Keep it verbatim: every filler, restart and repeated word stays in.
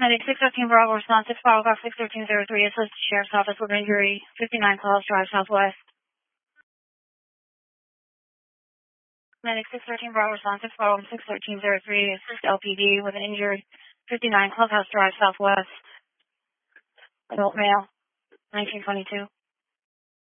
Medic six thirteen Bravo, response six Bravo, Golf six thirteen zero three, assist Sheriff's Office with injury, fifty-nine calls, drive southwest. Medic six thirteen Bravo, response six Bravo, six thirteen zero three, assist L P D with an injury, fifty-nine Clubhouse Drive southwest. Adult male, nineteen twenty-two.